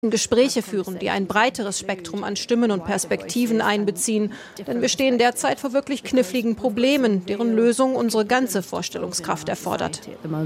Gespräche führen, die ein breiteres Spektrum an Stimmen und Perspektiven einbeziehen. Denn wir stehen derzeit vor wirklich kniffligen Problemen, deren Lösung unsere ganze Vorstellungskraft erfordert.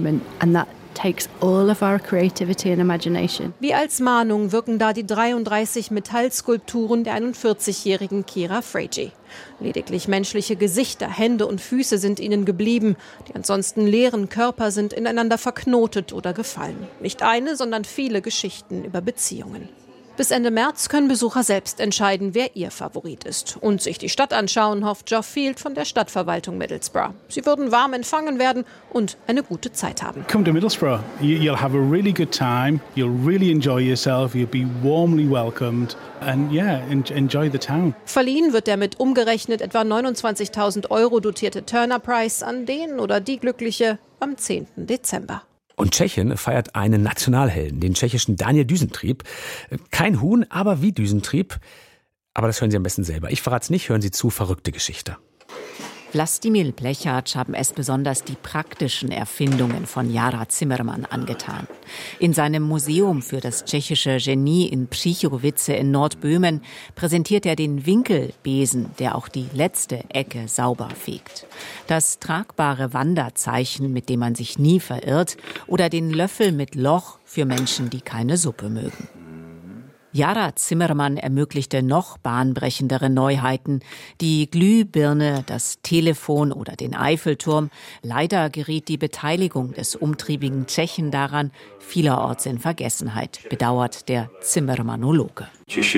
Wie als Mahnung wirken da die 33 Metallskulpturen der 41-jährigen Kira Frege. Lediglich menschliche Gesichter, Hände und Füße sind ihnen geblieben. Die ansonsten leeren Körper sind ineinander verknotet oder gefallen. Nicht eine, sondern viele Geschichten über Beziehungen. Bis Ende März können Besucher selbst entscheiden, wer ihr Favorit ist. Und sich die Stadt anschauen, hofft Geoff Field von der Stadtverwaltung Middlesbrough. Sie würden warm empfangen werden und eine gute Zeit haben. Come to Middlesbrough. You'll have a really good time. You'll really enjoy yourself. You'll be warmly welcomed. And yeah, enjoy the town. Verliehen wird der mit umgerechnet etwa 29.000 € dotierte Turner Prize an den oder die Glückliche am 10. Dezember. Und Tschechien feiert einen Nationalhelden, den tschechischen Daniel Düsentrieb. Kein Huhn, aber wie Düsentrieb. Aber das hören Sie am besten selber. Ich verrate es nicht, hören Sie zu, verrückte Geschichte. Vlastimil Plechac haben es besonders die praktischen Erfindungen von Jara Zimmermann angetan. In seinem Museum für das tschechische Genie in Příchovice in Nordböhmen präsentiert er den Winkelbesen, der auch die letzte Ecke sauber fegt. Das tragbare Wanderzeichen, mit dem man sich nie verirrt, oder den Löffel mit Loch für Menschen, die keine Suppe mögen. Jara Zimmermann ermöglichte noch bahnbrechendere Neuheiten. Die Glühbirne, das Telefon oder den Eiffelturm. Leider geriet die Beteiligung des umtriebigen Tschechen daran vielerorts in Vergessenheit, bedauert der Zimmermannologe.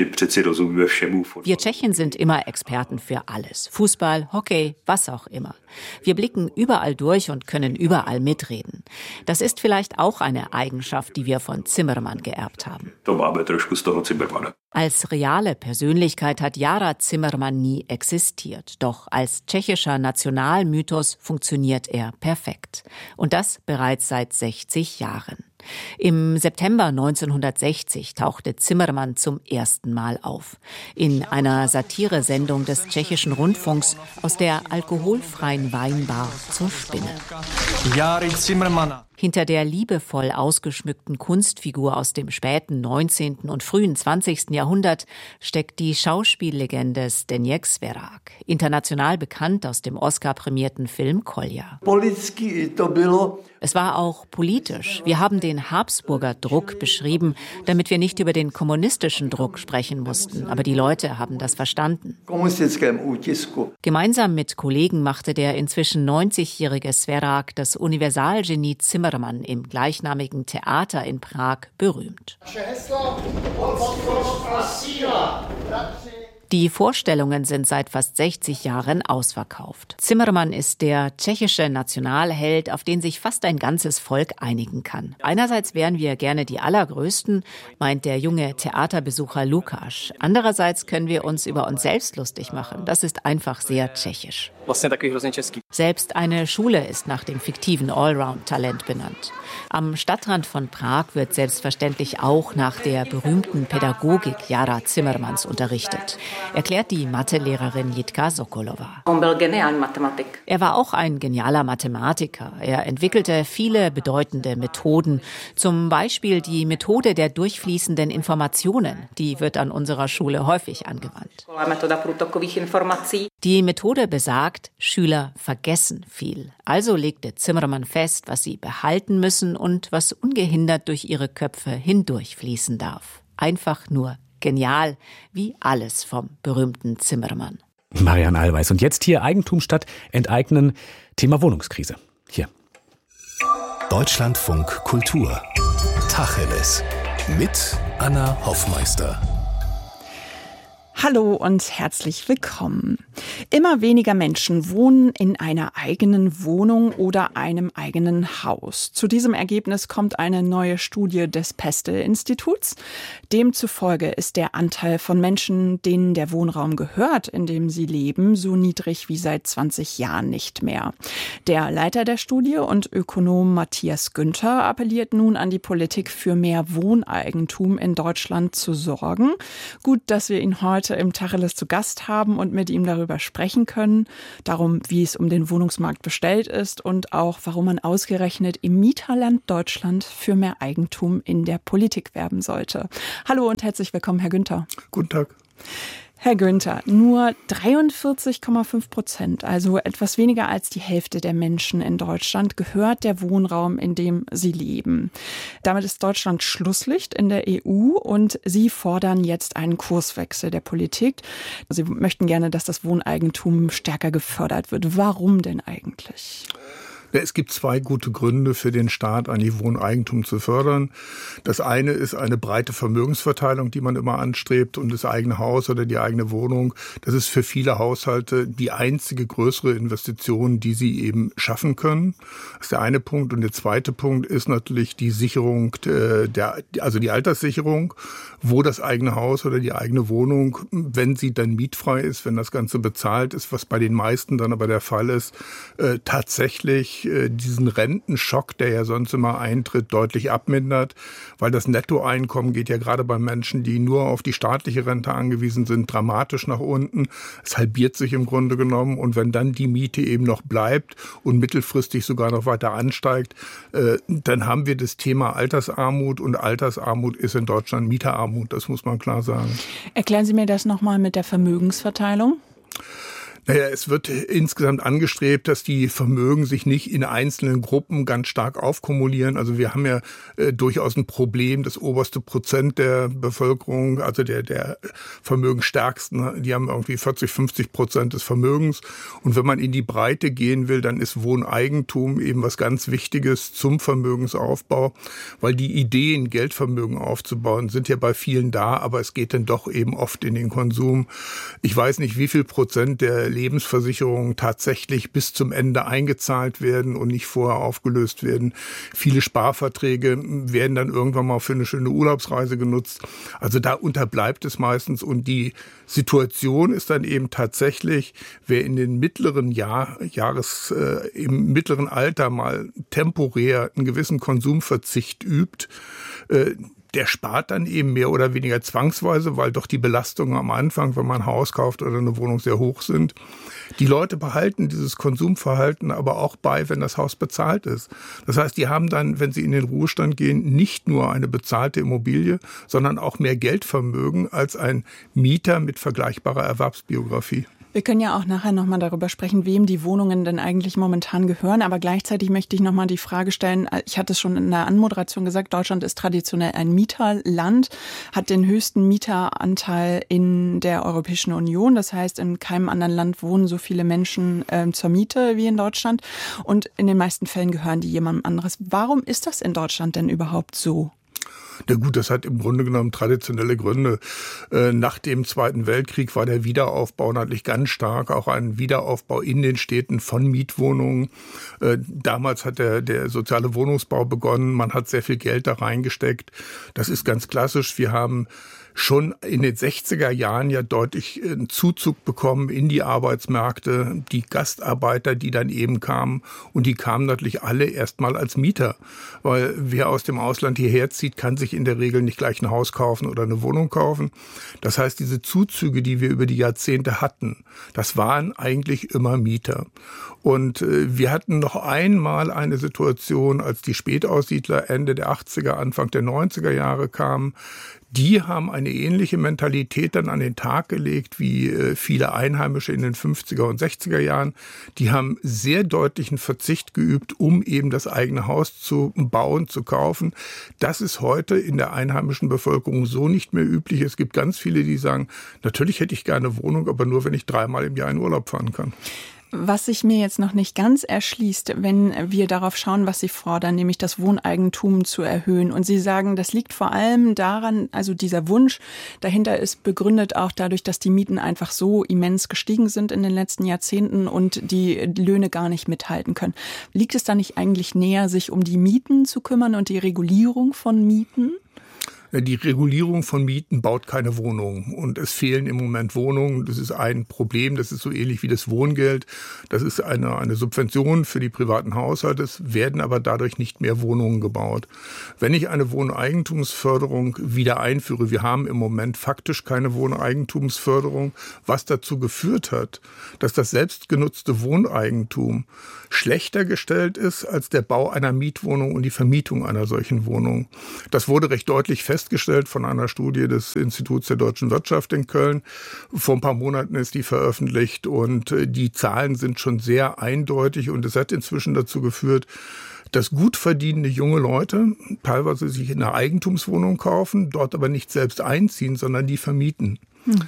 Wir Tschechen sind immer Experten für alles. Fußball, Hockey, was auch immer. Wir blicken überall durch und können überall mitreden. Das ist vielleicht auch eine Eigenschaft, die wir von Zimmermann geerbt haben. Als reale Persönlichkeit hat Jara Zimmermann nie existiert. Doch als tschechischer Nationalmythos funktioniert er perfekt. Und das bereits seit 60 Jahren. Im September 1960 tauchte Zimmermann zum ersten Mal auf. In einer Satiresendung des tschechischen Rundfunks aus der alkoholfreien Weinbar zur Spinne. Jari Zimmermann. Hinter der liebevoll ausgeschmückten Kunstfigur aus dem späten 19. und frühen 20. Jahrhundert steckt die Schauspiellegende Zdeněk Svěrák, international bekannt aus dem Oscar-prämierten Film Kolja. Es war auch politisch. Wir haben den Habsburger Druck beschrieben, damit wir nicht über den kommunistischen Druck sprechen mussten. Aber die Leute haben das verstanden. Gemeinsam mit Kollegen machte der inzwischen 90-jährige Svěrák das Universalgenie Zimmermann im gleichnamigen Theater in Prag berühmt. Die Vorstellungen sind seit fast 60 Jahren ausverkauft. Zimmermann ist der tschechische Nationalheld, auf den sich fast ein ganzes Volk einigen kann. Einerseits wären wir gerne die Allergrößten, meint der junge Theaterbesucher Lukáš. Andererseits können wir uns über uns selbst lustig machen. Das ist einfach sehr tschechisch. Selbst eine Schule ist nach dem fiktiven Allround-Talent benannt. Am Stadtrand von Prag wird selbstverständlich auch nach der berühmten Pädagogik Jara Zimmermanns unterrichtet, erklärt die Mathelehrerin Jitka Sokolova. Er war auch ein genialer Mathematiker. Er entwickelte viele bedeutende Methoden, zum Beispiel die Methode der durchfließenden Informationen. Die wird an unserer Schule häufig angewandt. Die Methode besagt, Schüler vergessen viel. Also legte Zimmermann fest, was sie behalten müssen und was ungehindert durch ihre Köpfe hindurchfließen darf. Einfach nur genial, wie alles vom berühmten Zimmermann. Marianne Allweis. Und jetzt hier Eigentum statt Enteignen. Thema Wohnungskrise. Hier. Deutschlandfunk Kultur. Tacheles. Mit Anna Hoffmeister. Hallo und herzlich willkommen. Immer weniger Menschen wohnen in einer eigenen Wohnung oder einem eigenen Haus. Zu diesem Ergebnis kommt eine neue Studie des Pestel-Instituts. Demzufolge ist der Anteil von Menschen, denen der Wohnraum gehört, in dem sie leben, so niedrig wie seit 20 Jahren nicht mehr. Der Leiter der Studie und Ökonom Matthias Günther appelliert nun an die Politik, für mehr Wohneigentum in Deutschland zu sorgen. Gut, dass wir ihn heute heute im Tacheles zu Gast haben und mit ihm darüber sprechen können. Darum, wie es um den Wohnungsmarkt bestellt ist und auch, warum man ausgerechnet im Mieterland Deutschland für mehr Eigentum in der Politik werben sollte. Hallo und herzlich willkommen, Herr Günther. Guten Tag. Herr Günther, nur 43,5%, also etwas weniger als die Hälfte der Menschen in Deutschland, gehört der Wohnraum, in dem sie leben. Damit ist Deutschland Schlusslicht in der EU und Sie fordern jetzt einen Kurswechsel der Politik. Sie möchten gerne, dass das Wohneigentum stärker gefördert wird. Warum denn eigentlich? Es gibt zwei gute Gründe für den Staat, eigentlich Wohneigentum zu fördern. Das eine ist eine breite Vermögensverteilung, die man immer anstrebt, und das eigene Haus oder die eigene Wohnung. Das ist für viele Haushalte die einzige größere Investition, die sie eben schaffen können. Das ist der eine Punkt. Und der zweite Punkt ist natürlich die Sicherung, also die Alterssicherung, wo das eigene Haus oder die eigene Wohnung, wenn sie dann mietfrei ist, wenn das Ganze bezahlt ist, was bei den meisten dann aber der Fall ist, tatsächlich diesen Rentenschock, der ja sonst immer eintritt, deutlich abmindert, weil das Nettoeinkommen geht ja gerade bei Menschen, die nur auf die staatliche Rente angewiesen sind, dramatisch nach unten. Es halbiert sich im Grunde genommen, und wenn dann die Miete eben noch bleibt und mittelfristig sogar noch weiter ansteigt, dann haben wir das Thema Altersarmut, und Altersarmut ist in Deutschland Mieterarmut, das muss man klar sagen. Erklären Sie mir das nochmal mit der Vermögensverteilung. Naja, es wird insgesamt angestrebt, dass die Vermögen sich nicht in einzelnen Gruppen ganz stark aufkumulieren. Also wir haben ja durchaus ein Problem, das oberste Prozent der Bevölkerung, also der Vermögensstärksten, die haben irgendwie 40-50% des Vermögens. Und wenn man in die Breite gehen will, dann ist Wohneigentum eben was ganz Wichtiges zum Vermögensaufbau, weil die Ideen, Geldvermögen aufzubauen, sind ja bei vielen da, aber es geht dann doch eben oft in den Konsum. Ich weiß nicht, wie viel Prozent der Lebensversicherungen tatsächlich bis zum Ende eingezahlt werden und nicht vorher aufgelöst werden. Viele Sparverträge werden dann irgendwann mal für eine schöne Urlaubsreise genutzt. Also da unterbleibt es meistens, und die Situation ist dann eben tatsächlich, wer in den mittleren im mittleren Alter mal temporär einen gewissen Konsumverzicht übt, der spart dann eben mehr oder weniger zwangsweise, weil doch die Belastungen am Anfang, wenn man ein Haus kauft oder eine Wohnung, sehr hoch sind. Die Leute behalten dieses Konsumverhalten aber auch bei, wenn das Haus bezahlt ist. Das heißt, die haben dann, wenn sie in den Ruhestand gehen, nicht nur eine bezahlte Immobilie, sondern auch mehr Geldvermögen als ein Mieter mit vergleichbarer Erwerbsbiografie. Wir können ja auch nachher nochmal darüber sprechen, wem die Wohnungen denn eigentlich momentan gehören. Aber gleichzeitig möchte ich nochmal die Frage stellen, ich hatte es schon in der Anmoderation gesagt, Deutschland ist traditionell ein Mieterland, hat den höchsten Mieteranteil in der Europäischen Union. Das heißt, in keinem anderen Land wohnen so viele Menschen zur Miete wie in Deutschland. Und in den meisten Fällen gehören die jemandem anderes. Warum ist das in Deutschland denn überhaupt so? Na gut, das hat im Grunde genommen traditionelle Gründe. Nach dem Zweiten Weltkrieg war der Wiederaufbau natürlich ganz stark, auch ein Wiederaufbau in den Städten von Mietwohnungen. Damals hat der soziale Wohnungsbau begonnen, man hat sehr viel Geld da reingesteckt. Das ist ganz klassisch. Wir haben schon in den 60er Jahren ja deutlich einen Zuzug bekommen in die Arbeitsmärkte, die Gastarbeiter, die dann eben kamen, und die kamen natürlich alle erstmal als Mieter, weil wer aus dem Ausland hierher zieht, kann sich in der Regel nicht gleich ein Haus kaufen oder eine Wohnung kaufen. Das heißt, diese Zuzüge, die wir über die Jahrzehnte hatten, das waren eigentlich immer Mieter. Und wir hatten noch einmal eine Situation, als die Spätaussiedler Ende der 80er, Anfang der 90er Jahre kamen. Die haben eine ähnliche Mentalität dann an den Tag gelegt wie viele Einheimische in den 50er und 60er Jahren. Die haben sehr deutlichen Verzicht geübt, um eben das eigene Haus zu bauen, zu kaufen. Das ist heute in der einheimischen Bevölkerung so nicht mehr üblich. Es gibt ganz viele, die sagen, natürlich hätte ich gerne eine Wohnung, aber nur, wenn ich 3-mal im Jahr in Urlaub fahren kann. Was sich mir jetzt noch nicht ganz erschließt, wenn wir darauf schauen, was Sie fordern, nämlich das Wohneigentum zu erhöhen. Und Sie sagen, das liegt vor allem daran, also dieser Wunsch dahinter ist begründet auch dadurch, dass die Mieten einfach so immens gestiegen sind in den letzten Jahrzehnten und die Löhne gar nicht mithalten können. Liegt es da nicht eigentlich näher, sich um die Mieten zu kümmern und die Regulierung von Mieten? Die Regulierung von Mieten baut keine Wohnungen und es fehlen im Moment Wohnungen. Das ist ein Problem, das ist so ähnlich wie das Wohngeld. Das ist eine Subvention für die privaten Haushalte, es werden aber dadurch nicht mehr Wohnungen gebaut. Wenn ich eine Wohneigentumsförderung wieder einführe, wir haben im Moment faktisch keine Wohneigentumsförderung, was dazu geführt hat, dass das selbstgenutzte Wohneigentum schlechter gestellt ist als der Bau einer Mietwohnung und die Vermietung einer solchen Wohnung. Das wurde recht deutlich festgestellt von einer Studie des Instituts der deutschen Wirtschaft in Köln. Vor ein paar Monaten ist die veröffentlicht und die Zahlen sind schon sehr eindeutig und es hat inzwischen dazu geführt, dass gut verdienende junge Leute teilweise sich eine Eigentumswohnung kaufen, dort aber nicht selbst einziehen, sondern die vermieten.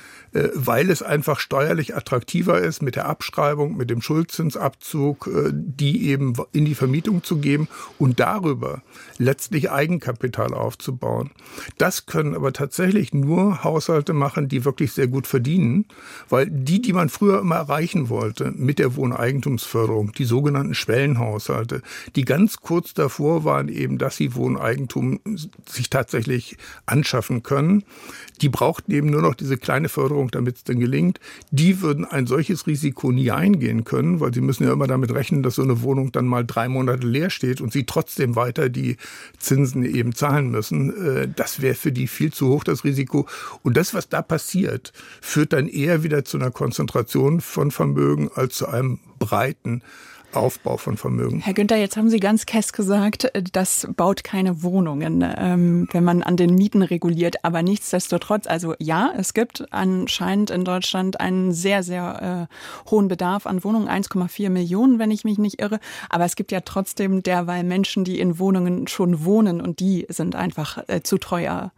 Weil es einfach steuerlich attraktiver ist, mit der Abschreibung, mit dem Schuldzinsabzug, die eben in die Vermietung zu geben und darüber letztlich Eigenkapital aufzubauen. Das können aber tatsächlich nur Haushalte machen, die wirklich sehr gut verdienen, weil die man früher immer erreichen wollte mit der Wohneigentumsförderung, die sogenannten Schwellenhaushalte, die ganz kurz davor waren eben, dass sie Wohneigentum sich tatsächlich anschaffen können, die brauchten eben nur noch diese kleine Förderung, damit es dann gelingt. Die würden ein solches Risiko nie eingehen können, weil sie müssen ja immer damit rechnen, dass so eine Wohnung dann mal 3 Monate leer steht und sie trotzdem weiter die Zinsen eben zahlen müssen. Das wäre für die viel zu hoch, das Risiko. Und das, was da passiert, führt dann eher wieder zu einer Konzentration von Vermögen als zu einem breiten Aufbau von Vermögen. Herr Günther, jetzt haben Sie ganz keck gesagt, das baut keine Wohnungen, wenn man an den Mieten reguliert. Aber nichtsdestotrotz, also ja, es gibt anscheinend in Deutschland einen sehr, sehr hohen Bedarf an Wohnungen, 1,4 Millionen, wenn ich mich nicht irre. Aber es gibt ja trotzdem derweil Menschen, die in Wohnungen schon wohnen und die sind einfach zu teuer.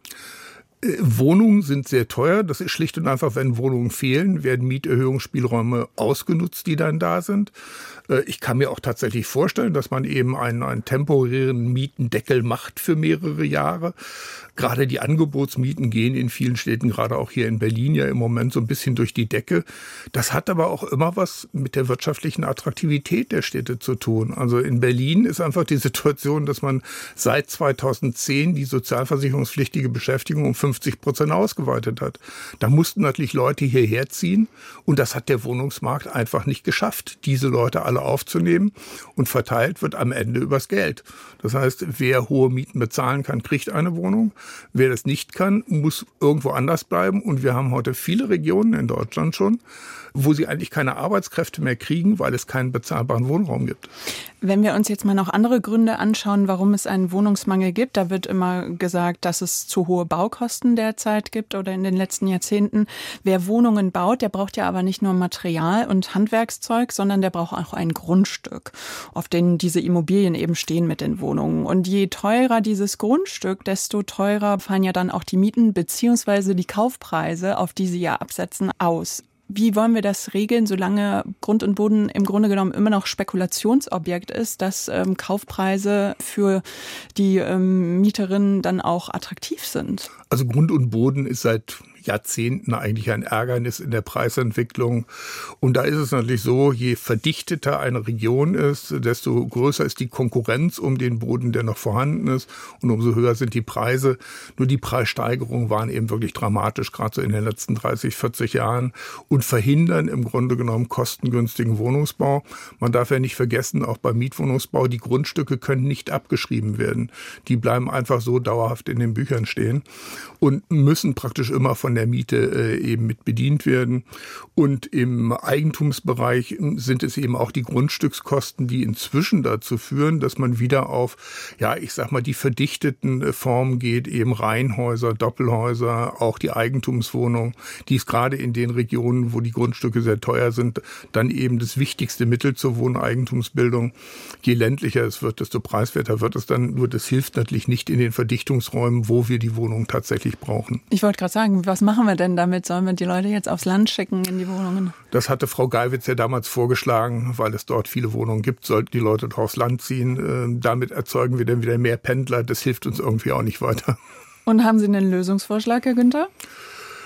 Wohnungen sind sehr teuer. Das ist schlicht und einfach, wenn Wohnungen fehlen, werden Mieterhöhungsspielräume ausgenutzt, die dann da sind. Ich kann mir auch tatsächlich vorstellen, dass man eben einen temporären Mietendeckel macht für mehrere Jahre. Gerade die Angebotsmieten gehen in vielen Städten, gerade auch hier in Berlin, ja im Moment so ein bisschen durch die Decke. Das hat aber auch immer was mit der wirtschaftlichen Attraktivität der Städte zu tun. Also in Berlin ist einfach die Situation, dass man seit 2010 die sozialversicherungspflichtige Beschäftigung um 50% ausgeweitet hat. Da mussten natürlich Leute hierher ziehen und das hat der Wohnungsmarkt einfach nicht geschafft, diese Leute alle aufzunehmen und verteilt wird am Ende übers Geld. Das heißt, wer hohe Mieten bezahlen kann, kriegt eine Wohnung. Wer das nicht kann, muss irgendwo anders bleiben und wir haben heute viele Regionen in Deutschland schon, wo sie eigentlich keine Arbeitskräfte mehr kriegen, weil es keinen bezahlbaren Wohnraum gibt. Wenn wir uns jetzt mal noch andere Gründe anschauen, warum es einen Wohnungsmangel gibt, da wird immer gesagt, dass es zu hohe Baukosten derzeit gibt oder in den letzten Jahrzehnten. Wer Wohnungen baut, der braucht ja aber nicht nur Material und Handwerkszeug, sondern der braucht auch ein Grundstück, auf dem diese Immobilien eben stehen mit den Wohnungen. Und je teurer dieses Grundstück, desto teurer fallen ja dann auch die Mieten bzw. die Kaufpreise, auf die sie ja absetzen, aus. Wie wollen wir das regeln, solange Grund und Boden im Grunde genommen immer noch Spekulationsobjekt ist, dass Kaufpreise für die Mieterinnen dann auch attraktiv sind? Also Grund und Boden ist seit Jahrzehnten eigentlich ein Ärgernis in der Preisentwicklung. Und da ist es natürlich so, je verdichteter eine Region ist, desto größer ist die Konkurrenz um den Boden, der noch vorhanden ist. Und umso höher sind die Preise. Nur die Preissteigerungen waren eben wirklich dramatisch, gerade so in den letzten 30, 40 Jahren und verhindern im Grunde genommen kostengünstigen Wohnungsbau. Man darf ja nicht vergessen, auch beim Mietwohnungsbau, die Grundstücke können nicht abgeschrieben werden. Die bleiben einfach so dauerhaft in den Büchern stehen und müssen praktisch immer von der Miete eben mit bedient werden. Und im Eigentumsbereich sind es eben auch die Grundstückskosten, die inzwischen dazu führen, dass man wieder auf, ja, ich sag mal, die verdichteten Formen geht, eben Reihenhäuser, Doppelhäuser, auch die Eigentumswohnung, die ist gerade in den Regionen, wo die Grundstücke sehr teuer sind, dann eben das wichtigste Mittel zur Wohneigentumsbildung. Je ländlicher es wird, desto preiswerter wird es dann. Nur das hilft natürlich nicht in den Verdichtungsräumen, wo wir die Wohnung tatsächlich brauchen. Ich wollte gerade sagen, was machen wir denn damit? Sollen wir die Leute jetzt aufs Land schicken in die Wohnungen? Das hatte Frau Geiwitz ja damals vorgeschlagen, weil es dort viele Wohnungen gibt, sollten die Leute doch aufs Land ziehen. Damit erzeugen wir dann wieder mehr Pendler. Das hilft uns irgendwie auch nicht weiter. Und haben Sie einen Lösungsvorschlag, Herr Günther?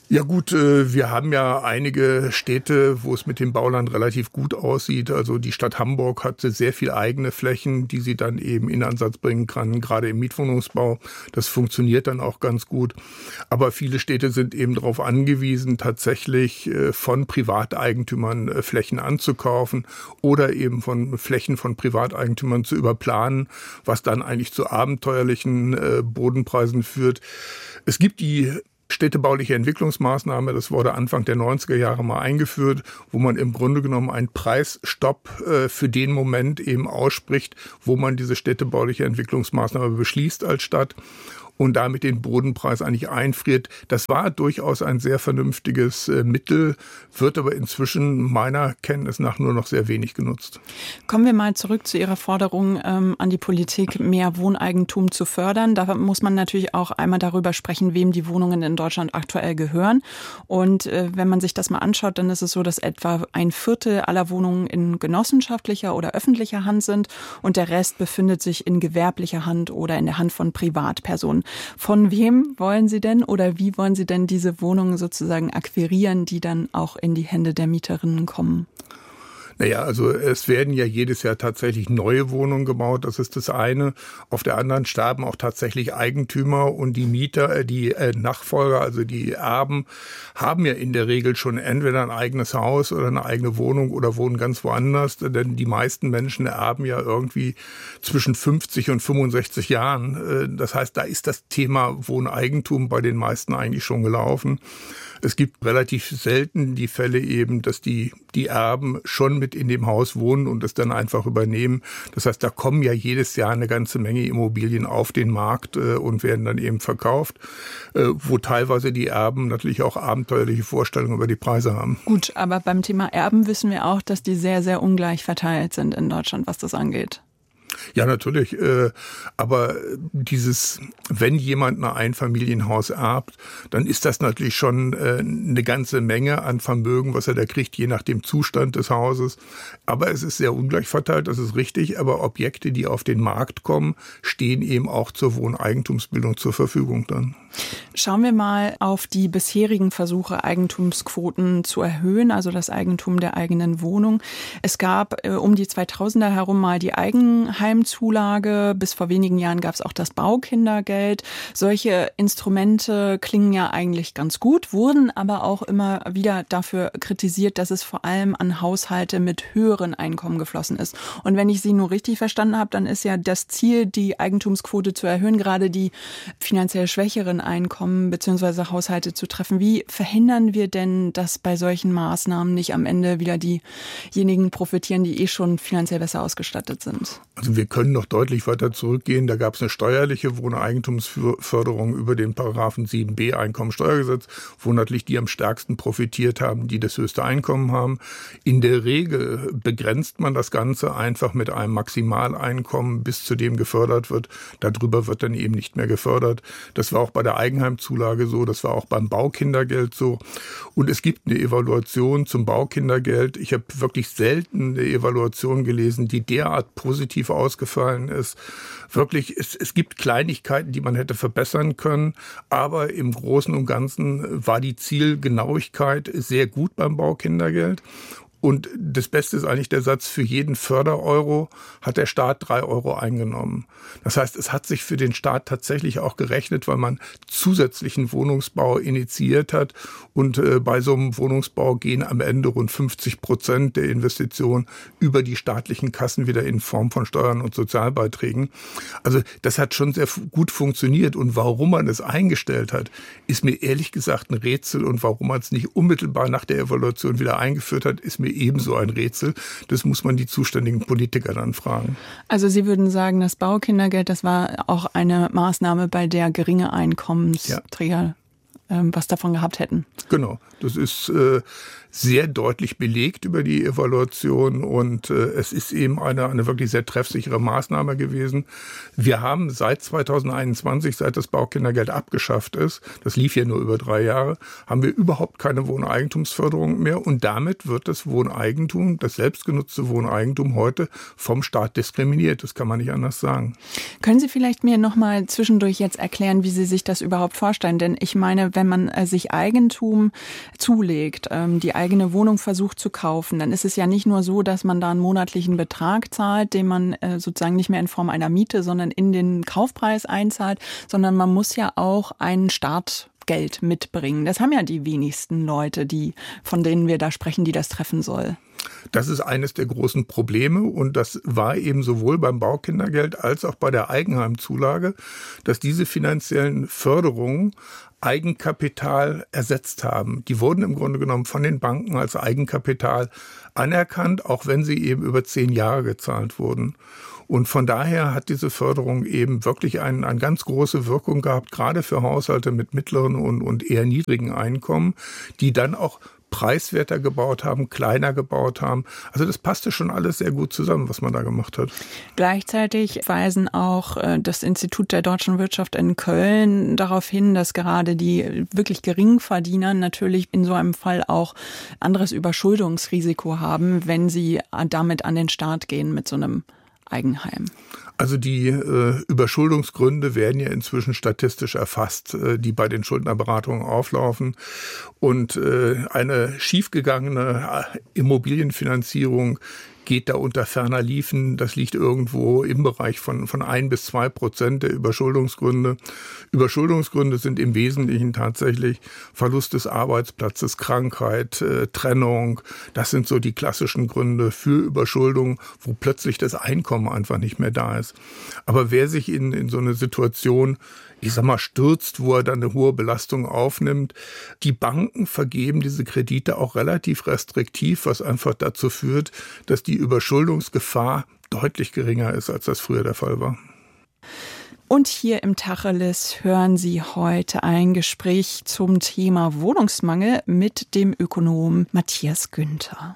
Ja gut, wir haben ja einige Städte, wo es mit dem Bauland relativ gut aussieht. Also die Stadt Hamburg hatte sehr viel eigene Flächen, die sie dann eben in Ansatz bringen kann, gerade im Mietwohnungsbau. Das funktioniert dann auch ganz gut. Aber viele Städte sind eben darauf angewiesen, tatsächlich von Privateigentümern Flächen anzukaufen oder eben von Flächen von Privateigentümern zu überplanen, was dann eigentlich zu abenteuerlichen Bodenpreisen führt. Es gibt die städtebauliche Entwicklungsmaßnahme, das wurde Anfang der 90er Jahre mal eingeführt, wo man im Grunde genommen einen Preisstopp für den Moment eben ausspricht, wo man diese städtebauliche Entwicklungsmaßnahme beschließt als Stadt und damit den Bodenpreis eigentlich einfriert. Das war durchaus ein sehr vernünftiges Mittel, wird aber inzwischen meiner Kenntnis nach nur noch sehr wenig genutzt. Kommen wir mal zurück zu Ihrer Forderung an die Politik, mehr Wohneigentum zu fördern. Da muss man natürlich auch einmal darüber sprechen, wem die Wohnungen in Deutschland aktuell gehören. Und wenn man sich das mal anschaut, dann ist es so, dass etwa 1/4 aller Wohnungen in genossenschaftlicher oder öffentlicher Hand sind und der Rest befindet sich in gewerblicher Hand oder in der Hand von Privatpersonen. Von wem wollen Sie denn oder wie wollen Sie denn diese Wohnungen sozusagen akquirieren, die dann auch in die Hände der Mieterinnen kommen? Naja, also es werden ja jedes Jahr tatsächlich neue Wohnungen gebaut, das ist das eine. Auf der anderen sterben auch tatsächlich Eigentümer und die Mieter, die Nachfolger, also die Erben, haben ja in der Regel schon entweder ein eigenes Haus oder eine eigene Wohnung oder wohnen ganz woanders, denn die meisten Menschen erben ja irgendwie zwischen 50 und 65 Jahren. Das heißt, da ist das Thema Wohneigentum bei den meisten eigentlich schon gelaufen. Es gibt relativ selten die Fälle eben, dass die Erben schon mit in dem Haus wohnen und es dann einfach übernehmen. Das heißt, da kommen ja jedes Jahr eine ganze Menge Immobilien auf den Markt und werden dann eben verkauft, wo teilweise die Erben natürlich auch abenteuerliche Vorstellungen über die Preise haben. Gut, aber beim Thema Erben wissen wir auch, dass die sehr, sehr ungleich verteilt sind in Deutschland, was das angeht. Ja, natürlich. Aber wenn jemand ein Einfamilienhaus erbt, dann ist das natürlich schon eine ganze Menge an Vermögen, was er da kriegt, je nach dem Zustand des Hauses. Aber es ist sehr ungleich verteilt, das ist richtig. Aber Objekte, die auf den Markt kommen, stehen eben auch zur Wohneigentumsbildung zur Verfügung dann. Schauen wir mal auf die bisherigen Versuche, Eigentumsquoten zu erhöhen, also das Eigentum der eigenen Wohnung. Es gab um die 2000er herum mal die Eigenheimzulage. Bis vor wenigen Jahren gab es auch das Baukindergeld. Solche Instrumente klingen ja eigentlich ganz gut, wurden aber auch immer wieder dafür kritisiert, dass es vor allem an Haushalte mit höheren Einkommen geflossen ist. Und wenn ich Sie nur richtig verstanden habe, dann ist ja das Ziel, die Eigentumsquote zu erhöhen, gerade die finanziell schwächeren Einkommen bzw. Haushalte zu treffen. Wie verhindern wir denn, dass bei solchen Maßnahmen nicht am Ende wieder diejenigen profitieren, die schon finanziell besser ausgestattet sind? Also wir können noch deutlich weiter zurückgehen. Da gab es eine steuerliche Wohneigentumsförderung über den Paragraphen 7b Einkommensteuergesetz, wo natürlich die am stärksten profitiert haben, die das höchste Einkommen haben. In der Regel begrenzt man das Ganze einfach mit einem Maximaleinkommen, bis zu dem gefördert wird. Darüber wird dann eben nicht mehr gefördert. Das war auch bei der Eigenheimzulage so, das war auch beim Baukindergeld so. Und es gibt eine Evaluation zum Baukindergeld. Ich habe wirklich selten eine Evaluation gelesen, die derart positiv ausgefallen ist. Wirklich, es gibt Kleinigkeiten, die man hätte verbessern können, aber im Großen und Ganzen war die Zielgenauigkeit sehr gut beim Baukindergeld. Und das Beste ist eigentlich der Satz, für jeden Fördereuro hat der Staat 3 Euro eingenommen. Das heißt, es hat sich für den Staat tatsächlich auch gerechnet, weil man zusätzlichen Wohnungsbau initiiert hat. Und bei so einem Wohnungsbau gehen am Ende rund 50% der Investitionen über die staatlichen Kassen wieder in Form von Steuern und Sozialbeiträgen. Also das hat schon sehr gut funktioniert. Und warum man es eingestellt hat, ist mir ehrlich gesagt ein Rätsel. Und warum man es nicht unmittelbar nach der Evaluation wieder eingeführt hat, ist mir ebenso ein Rätsel. Das muss man die zuständigen Politiker dann fragen. Also Sie würden sagen, das Baukindergeld, das war auch eine Maßnahme, bei der geringe Einkommensträger was davon gehabt hätten. Genau, das ist sehr deutlich belegt über die Evaluation und es ist eben eine wirklich sehr treffsichere Maßnahme gewesen. Wir haben seit 2021, seit das Baukindergeld abgeschafft ist, das lief ja nur über 3 Jahre, haben wir überhaupt keine Wohneigentumsförderung mehr und damit wird das Wohneigentum, das selbstgenutzte Wohneigentum heute vom Staat diskriminiert. Das kann man nicht anders sagen. Können Sie vielleicht mir noch mal zwischendurch jetzt erklären, wie Sie sich das überhaupt vorstellen? Denn ich meine, wenn man sich Eigentum zulegt, die eigene Wohnung versucht zu kaufen, dann ist es ja nicht nur so, dass man da einen monatlichen Betrag zahlt, den man sozusagen nicht mehr in Form einer Miete, sondern in den Kaufpreis einzahlt, sondern man muss ja auch einen Startgeld mitbringen. Das haben ja die wenigsten Leute, von denen wir da sprechen, die das treffen soll. Das ist eines der großen Probleme und das war eben sowohl beim Baukindergeld als auch bei der Eigenheimzulage, dass diese finanziellen Förderungen Eigenkapital ersetzt haben. Die wurden im Grunde genommen von den Banken als Eigenkapital anerkannt, auch wenn sie eben über 10 Jahre gezahlt wurden. Und von daher hat diese Förderung eben wirklich eine ganz große Wirkung gehabt, gerade für Haushalte mit mittleren und eher niedrigen Einkommen, die dann auch preiswerter gebaut haben, kleiner gebaut haben. Also das passte schon alles sehr gut zusammen, was man da gemacht hat. Gleichzeitig weisen auch das Institut der deutschen Wirtschaft in Köln darauf hin, dass gerade die wirklich Geringverdiener natürlich in so einem Fall auch anderes Überschuldungsrisiko haben, wenn sie damit an den Start gehen mit so einem Eigenheim. Also die Überschuldungsgründe werden ja inzwischen statistisch erfasst, die bei den Schuldnerberatungen auflaufen. Und eine schiefgegangene Immobilienfinanzierung geht da unter ferner Liefen. Das liegt irgendwo im Bereich von 1-2% der Überschuldungsgründe. Überschuldungsgründe sind im Wesentlichen tatsächlich Verlust des Arbeitsplatzes, Krankheit, Trennung. Das sind so die klassischen Gründe für Überschuldung, wo plötzlich das Einkommen einfach nicht mehr da ist. Aber wer sich in so eine Situation, ich sag mal, stürzt, wo er dann eine hohe Belastung aufnimmt. Die Banken vergeben diese Kredite auch relativ restriktiv, was einfach dazu führt, dass die Überschuldungsgefahr deutlich geringer ist, als das früher der Fall war. Und hier im Tacheles hören Sie heute ein Gespräch zum Thema Wohnungsmangel mit dem Ökonom Matthias Günther.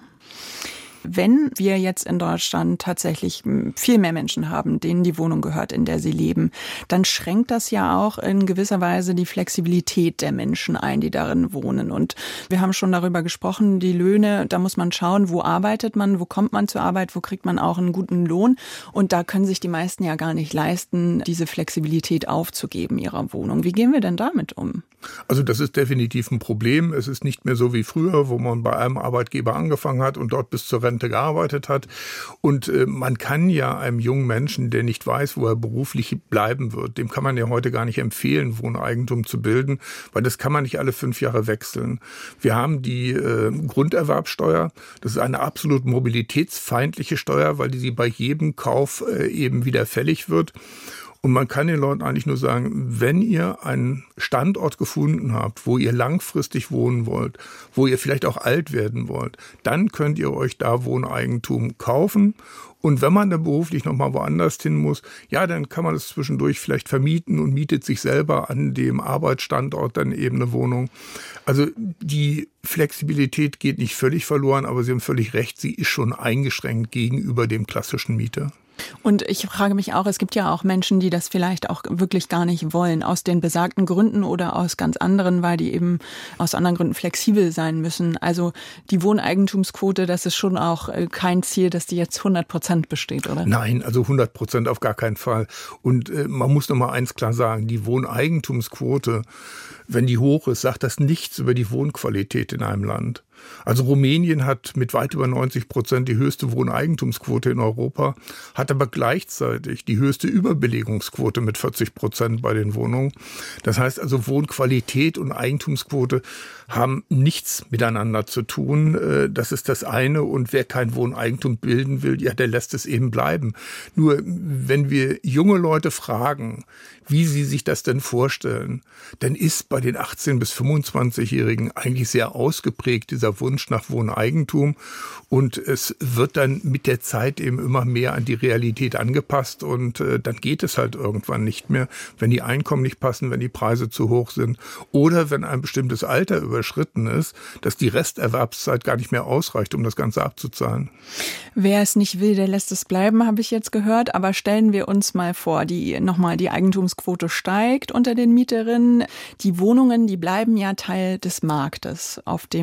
Wenn wir jetzt in Deutschland tatsächlich viel mehr Menschen haben, denen die Wohnung gehört, in der sie leben, dann schränkt das ja auch in gewisser Weise die Flexibilität der Menschen ein, die darin wohnen. Und wir haben schon darüber gesprochen, die Löhne, da muss man schauen, wo arbeitet man, wo kommt man zur Arbeit, wo kriegt man auch einen guten Lohn. Und da können sich die meisten ja gar nicht leisten, diese Flexibilität aufzugeben ihrer Wohnung. Wie gehen wir denn damit um? Also das ist definitiv ein Problem. Es ist nicht mehr so wie früher, wo man bei einem Arbeitgeber angefangen hat und dort bis zur Rente gearbeitet hat. Und man kann ja einem jungen Menschen, der nicht weiß, wo er beruflich bleiben wird, dem kann man ja heute gar nicht empfehlen, Wohneigentum zu bilden, weil das kann man nicht alle 5 Jahre wechseln. Wir haben die Grunderwerbsteuer. Das ist eine absolut mobilitätsfeindliche Steuer, weil sie bei jedem Kauf eben wieder fällig wird. Und man kann den Leuten eigentlich nur sagen, wenn ihr einen Standort gefunden habt, wo ihr langfristig wohnen wollt, wo ihr vielleicht auch alt werden wollt, dann könnt ihr euch da Wohneigentum kaufen. Und wenn man dann beruflich nochmal woanders hin muss, ja, dann kann man es zwischendurch vielleicht vermieten und mietet sich selber an dem Arbeitsstandort dann eben eine Wohnung. Also die Flexibilität geht nicht völlig verloren, aber Sie haben völlig recht, sie ist schon eingeschränkt gegenüber dem klassischen Mieter. Und ich frage mich auch, es gibt ja auch Menschen, die das vielleicht auch wirklich gar nicht wollen, aus den besagten Gründen oder aus ganz anderen, weil die eben aus anderen Gründen flexibel sein müssen. Also die Wohneigentumsquote, das ist schon auch kein Ziel, dass die jetzt 100% besteht, oder? Nein, also 100% auf gar keinen Fall. Und man muss noch mal eins klar sagen, die Wohneigentumsquote, wenn die hoch ist, sagt das nichts über die Wohnqualität in einem Land. Also Rumänien hat mit weit über 90% die höchste Wohneigentumsquote in Europa, hat aber gleichzeitig die höchste Überbelegungsquote mit 40% bei den Wohnungen. Das heißt also, Wohnqualität und Eigentumsquote haben nichts miteinander zu tun. Das ist das eine. Und wer kein Wohneigentum bilden will, ja, der lässt es eben bleiben. Nur wenn wir junge Leute fragen, wie sie sich das denn vorstellen, dann ist bei den 18- bis 25-Jährigen eigentlich sehr ausgeprägt dieser Wunsch nach Wohneigentum. Und es wird dann mit der Zeit eben immer mehr an die Realität angepasst. Und dann geht es halt irgendwann nicht mehr, wenn die Einkommen nicht passen, wenn die Preise zu hoch sind oder wenn ein bestimmtes Alter überschritten ist, dass die Resterwerbszeit gar nicht mehr ausreicht, um das Ganze abzuzahlen. Wer es nicht will, der lässt es bleiben, habe ich jetzt gehört. Aber stellen wir uns mal vor, die Eigentumsquote steigt unter den Mieterinnen. Die Wohnungen, die bleiben ja Teil des Marktes, auf dem ja zur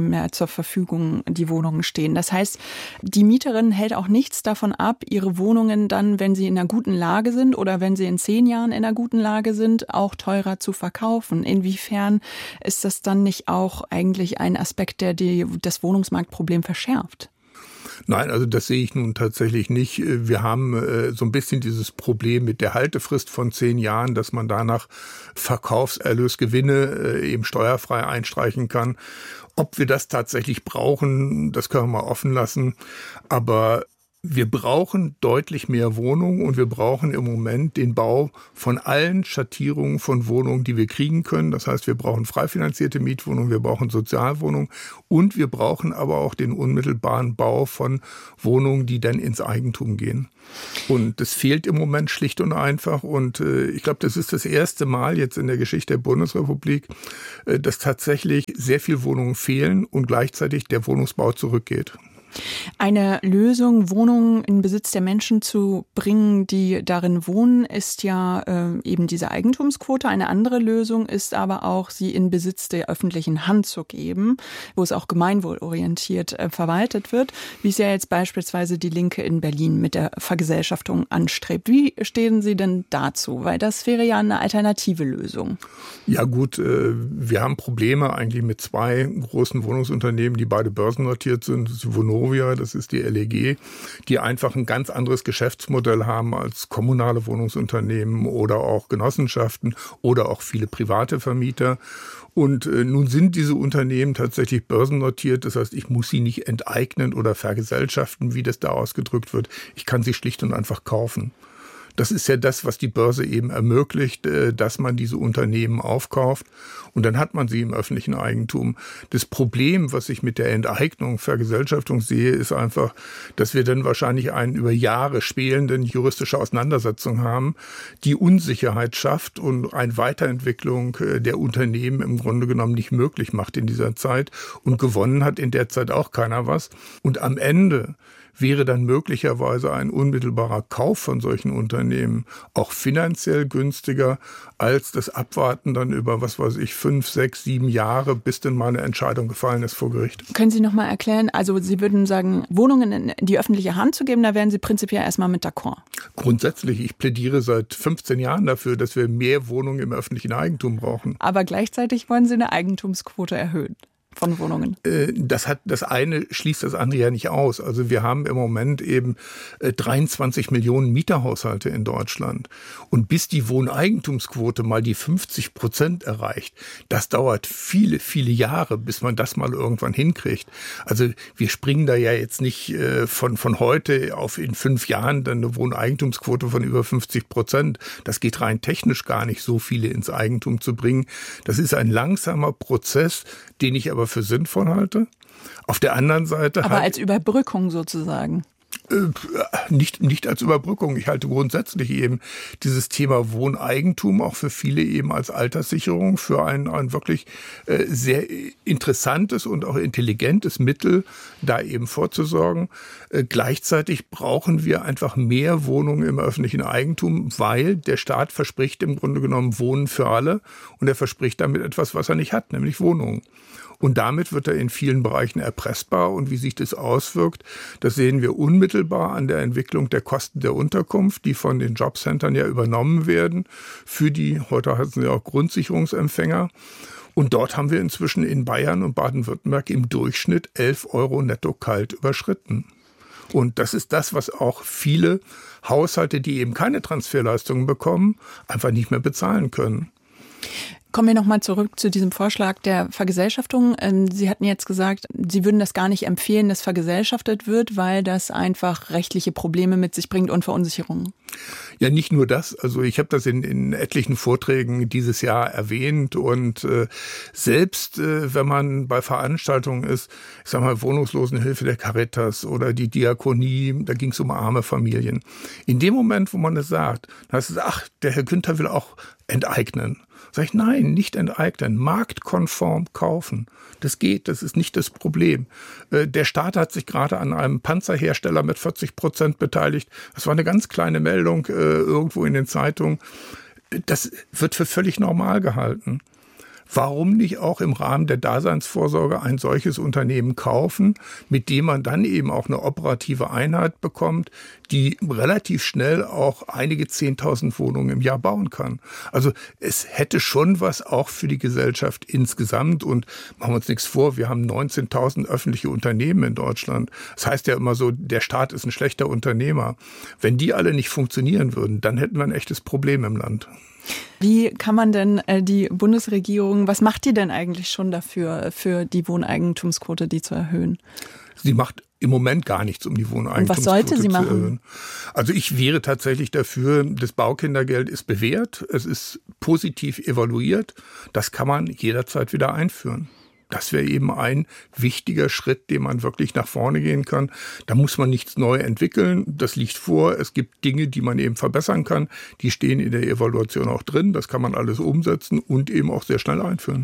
Verfügung die Wohnungen stehen. Das heißt, die Mieterin hält auch nichts davon ab, ihre Wohnungen dann, wenn sie in einer guten Lage sind oder wenn sie in 10 Jahren in einer guten Lage sind, auch teurer zu verkaufen. Inwiefern ist das dann nicht auch eigentlich ein Aspekt, der das Wohnungsmarktproblem verschärft? Nein, also das sehe ich nun tatsächlich nicht. Wir haben so ein bisschen dieses Problem mit der Haltefrist von 10 Jahren, dass man danach Verkaufserlösgewinne eben steuerfrei einstreichen kann. Ob wir das tatsächlich brauchen, das können wir mal offen lassen. Aber wir brauchen deutlich mehr Wohnungen und wir brauchen im Moment den Bau von allen Schattierungen von Wohnungen, die wir kriegen können. Das heißt, wir brauchen frei finanzierte Mietwohnungen, wir brauchen Sozialwohnungen und wir brauchen aber auch den unmittelbaren Bau von Wohnungen, die dann ins Eigentum gehen. Und das fehlt im Moment schlicht und einfach. Und ich glaube, das ist das erste Mal jetzt in der Geschichte der Bundesrepublik, dass tatsächlich sehr viele Wohnungen fehlen und gleichzeitig der Wohnungsbau zurückgeht. Eine Lösung, Wohnungen in Besitz der Menschen zu bringen, die darin wohnen, ist ja eben diese Eigentumsquote. Eine andere Lösung ist aber auch, sie in Besitz der öffentlichen Hand zu geben, wo es auch gemeinwohlorientiert verwaltet wird, wie es ja jetzt beispielsweise die Linke in Berlin mit der Vergesellschaftung anstrebt. Wie stehen Sie denn dazu? Weil das wäre ja eine alternative Lösung. Ja gut, wir haben Probleme eigentlich mit 2 großen Wohnungsunternehmen, die beide börsennotiert sind. Das ist die Vonovia, das ist die LEG, die einfach ein ganz anderes Geschäftsmodell haben als kommunale Wohnungsunternehmen oder auch Genossenschaften oder auch viele private Vermieter. Und nun sind diese Unternehmen tatsächlich börsennotiert. Das heißt, ich muss sie nicht enteignen oder vergesellschaften, wie das da ausgedrückt wird. Ich kann sie schlicht und einfach kaufen. Das ist ja das, was die Börse eben ermöglicht, dass man diese Unternehmen aufkauft und dann hat man sie im öffentlichen Eigentum. Das Problem, was ich mit der Enteignung, Vergesellschaftung sehe, ist einfach, dass wir dann wahrscheinlich eine über Jahre schwelende juristische Auseinandersetzung haben, die Unsicherheit schafft und eine Weiterentwicklung der Unternehmen im Grunde genommen nicht möglich macht in dieser Zeit und gewonnen hat in der Zeit auch keiner was. Und am Ende wäre dann möglicherweise ein unmittelbarer Kauf von solchen Unternehmen auch finanziell günstiger als das Abwarten dann über, 5, 6, 7 Jahre, bis denn mal eine Entscheidung gefallen ist vor Gericht. Können Sie noch mal erklären, also Sie würden sagen, Wohnungen in die öffentliche Hand zu geben, da wären Sie prinzipiell erstmal mit d'accord? Grundsätzlich, ich plädiere seit 15 Jahren dafür, dass wir mehr Wohnungen im öffentlichen Eigentum brauchen. Aber gleichzeitig wollen Sie eine Eigentumsquote erhöhen von Wohnungen. Das eine schließt das andere ja nicht aus. Also wir haben im Moment eben 23 Millionen Mieterhaushalte in Deutschland. Und bis die Wohneigentumsquote mal die 50% erreicht, das dauert viele, viele Jahre, bis man das mal irgendwann hinkriegt. Also wir springen da ja jetzt nicht von heute auf in 5 Jahren dann eine Wohneigentumsquote von über 50%. Das geht rein technisch gar nicht, so viele ins Eigentum zu bringen. Das ist ein langsamer Prozess, den ich aber für sinnvoll halte. Auf der anderen Seite aber als Überbrückung sozusagen. Nicht als Überbrückung. Ich halte grundsätzlich eben dieses Thema Wohneigentum auch für viele eben als Alterssicherung für ein wirklich sehr interessantes und auch intelligentes Mittel, da eben vorzusorgen. Gleichzeitig brauchen wir einfach mehr Wohnungen im öffentlichen Eigentum, weil der Staat verspricht im Grunde genommen Wohnen für alle und er verspricht damit etwas, was er nicht hat, nämlich Wohnungen. Und damit wird er in vielen Bereichen erpressbar. Und wie sich das auswirkt, das sehen wir unmittelbar an der Entwicklung der Kosten der Unterkunft, die von den Jobcentern ja übernommen werden, für die, heute heißen sie auch Grundsicherungsempfänger. Und dort haben wir inzwischen in Bayern und Baden-Württemberg im Durchschnitt 11 € netto kalt überschritten. Und das ist das, was auch viele Haushalte, die eben keine Transferleistungen bekommen, einfach nicht mehr bezahlen können. Kommen wir nochmal zurück zu diesem Vorschlag der Vergesellschaftung. Sie hatten jetzt gesagt, Sie würden das gar nicht empfehlen, dass vergesellschaftet wird, weil das einfach rechtliche Probleme mit sich bringt und Verunsicherungen. Ja, nicht nur das. Also ich habe das in etlichen Vorträgen dieses Jahr erwähnt und selbst wenn man bei Veranstaltungen ist, ich sag mal Wohnungslosenhilfe der Caritas oder die Diakonie, da ging es um arme Familien. In dem Moment, wo man das sagt, dann heißt es, ach, der Herr Günther will auch enteignen. Sag ich, nein, nicht enteignen, marktkonform kaufen. Das geht, das ist nicht das Problem. Der Staat hat sich gerade an einem Panzerhersteller mit 40% beteiligt. Das war eine ganz kleine Meldung irgendwo in den Zeitungen. Das wird für völlig normal gehalten. Warum nicht auch im Rahmen der Daseinsvorsorge ein solches Unternehmen kaufen, mit dem man dann eben auch eine operative Einheit bekommt, die relativ schnell auch einige 10.000 Wohnungen im Jahr bauen kann. Also es hätte schon was auch für die Gesellschaft insgesamt. Und machen wir uns nichts vor, wir haben 19.000 öffentliche Unternehmen in Deutschland. Das heißt ja immer so, der Staat ist ein schlechter Unternehmer. Wenn die alle nicht funktionieren würden, dann hätten wir ein echtes Problem im Land. Wie kann man denn die Bundesregierung, was macht die denn eigentlich schon dafür, für die Wohneigentumsquote, die zu erhöhen? Sie macht im Moment gar nichts, um die Wohneigentumsquote zu erhöhen. Und was sollte sie machen? Also ich wäre tatsächlich dafür, das Baukindergeld ist bewährt, es ist positiv evaluiert, das kann man jederzeit wieder einführen. Das wäre eben ein wichtiger Schritt, den man wirklich nach vorne gehen kann. Da muss man nichts neu entwickeln. Das liegt vor. Es gibt Dinge, die man eben verbessern kann. Die stehen in der Evaluation auch drin. Das kann man alles umsetzen und eben auch sehr schnell einführen.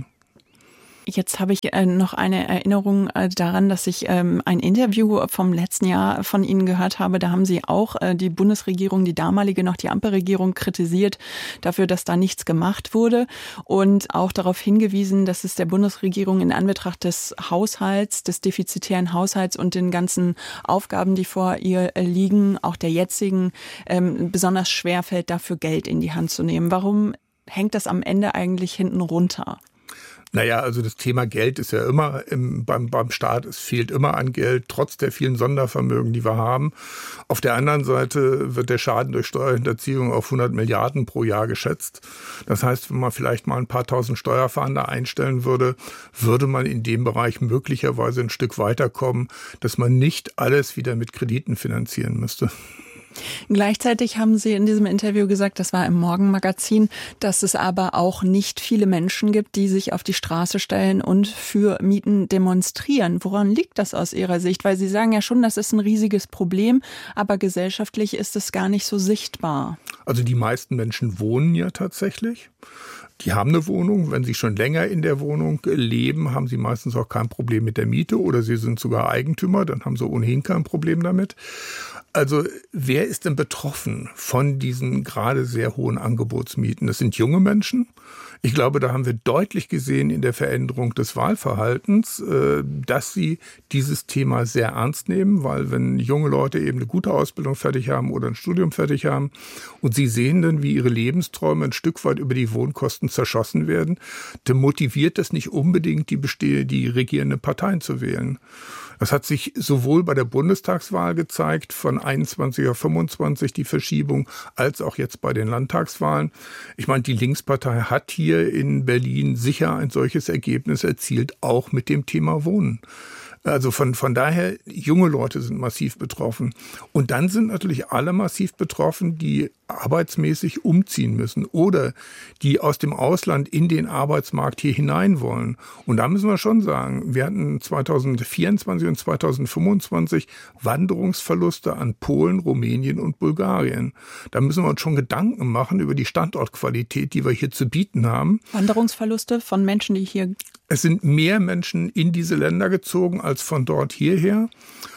Jetzt habe ich noch eine Erinnerung daran, dass ich ein Interview vom letzten Jahr von Ihnen gehört habe. Da haben Sie auch die Bundesregierung, die damalige noch die Ampelregierung, kritisiert dafür, dass da nichts gemacht wurde und auch darauf hingewiesen, dass es der Bundesregierung in Anbetracht des Haushalts, des defizitären Haushalts und den ganzen Aufgaben, die vor ihr liegen, auch der jetzigen, besonders schwer fällt, dafür Geld in die Hand zu nehmen. Warum hängt das am Ende eigentlich hinten runter? Naja, also das Thema Geld ist ja immer beim Staat, es fehlt immer an Geld, trotz der vielen Sondervermögen, die wir haben. Auf der anderen Seite wird der Schaden durch Steuerhinterziehung auf 100 Milliarden pro Jahr geschätzt. Das heißt, wenn man vielleicht mal ein paar tausend Steuerfahnder einstellen würde, würde man in dem Bereich möglicherweise ein Stück weiterkommen, dass man nicht alles wieder mit Krediten finanzieren müsste. Gleichzeitig haben Sie in diesem Interview gesagt, das war im Morgenmagazin, dass es aber auch nicht viele Menschen gibt, die sich auf die Straße stellen und für Mieten demonstrieren. Woran liegt das aus Ihrer Sicht? Weil Sie sagen ja schon, das ist ein riesiges Problem, aber gesellschaftlich ist es gar nicht so sichtbar. Also die meisten Menschen wohnen ja tatsächlich. Die haben eine Wohnung. Wenn sie schon länger in der Wohnung leben, haben sie meistens auch kein Problem mit der Miete oder sie sind sogar Eigentümer, dann haben sie ohnehin kein Problem damit. Also wer ist denn betroffen von diesen gerade sehr hohen Angebotsmieten? Das sind junge Menschen. Ich glaube, da haben wir deutlich gesehen in der Veränderung des Wahlverhaltens, dass sie dieses Thema sehr ernst nehmen, weil wenn junge Leute eben eine gute Ausbildung fertig haben oder ein Studium fertig haben und sie sehen dann, wie ihre Lebensträume ein Stück weit über die Wohnkosten zerschossen werden, dann motiviert das nicht unbedingt die regierende Parteien zu wählen. Das hat sich sowohl bei der Bundestagswahl gezeigt, von 21 auf 25 die Verschiebung, als auch jetzt bei den Landtagswahlen. Ich meine, die Linkspartei hat hier in Berlin sicher ein solches Ergebnis erzielt, auch mit dem Thema Wohnen. Also von daher, junge Leute sind massiv betroffen. Und dann sind natürlich alle massiv betroffen, die arbeitsmäßig umziehen müssen oder die aus dem Ausland in den Arbeitsmarkt hier hinein wollen. Und da müssen wir schon sagen, wir hatten 2024 und 2025 Wanderungsverluste an Polen, Rumänien und Bulgarien. Da müssen wir uns schon Gedanken machen über die Standortqualität, die wir hier zu bieten haben. Wanderungsverluste von Menschen, die hier... Es sind mehr Menschen in diese Länder gezogen als von dort hierher.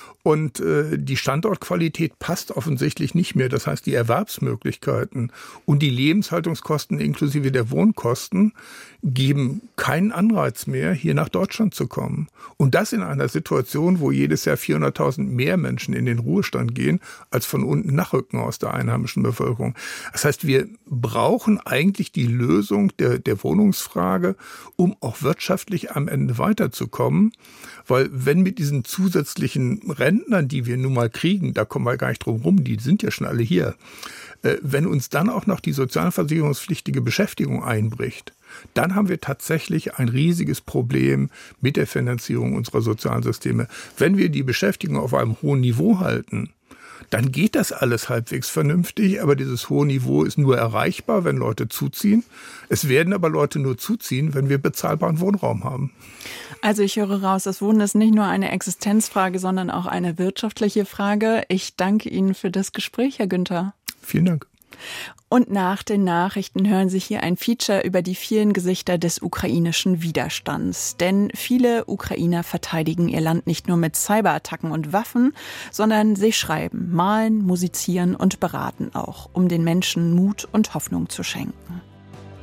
Und die Standortqualität passt offensichtlich nicht mehr. Das heißt, die Erwerbsmöglichkeiten und die Lebenshaltungskosten inklusive der Wohnkosten geben keinen Anreiz mehr, hier nach Deutschland zu kommen. Und das in einer Situation, wo jedes Jahr 400.000 mehr Menschen in den Ruhestand gehen, als von unten nachrücken aus der einheimischen Bevölkerung. Das heißt, wir brauchen eigentlich die Lösung der Wohnungsfrage, um auch wirtschaftlich am Ende weiterzukommen. Weil wenn mit diesen zusätzlichen Rentnern, die wir nun mal kriegen, da kommen wir gar nicht drum rum, die sind ja schon alle hier. Wenn uns dann auch noch die sozialversicherungspflichtige Beschäftigung einbricht, dann haben wir tatsächlich ein riesiges Problem mit der Finanzierung unserer Sozialsysteme. Wenn wir die Beschäftigung auf einem hohen Niveau halten, dann geht das alles halbwegs vernünftig, aber dieses hohe Niveau ist nur erreichbar, wenn Leute zuziehen. Es werden aber Leute nur zuziehen, wenn wir bezahlbaren Wohnraum haben. Also ich höre raus, das Wohnen ist nicht nur eine Existenzfrage, sondern auch eine wirtschaftliche Frage. Ich danke Ihnen für das Gespräch, Herr Günther. Vielen Dank. Und nach den Nachrichten hören Sie hier ein Feature über die vielen Gesichter des ukrainischen Widerstands. Denn viele Ukrainer verteidigen ihr Land nicht nur mit Cyberattacken und Waffen, sondern sie schreiben, malen, musizieren und beraten auch, um den Menschen Mut und Hoffnung zu schenken.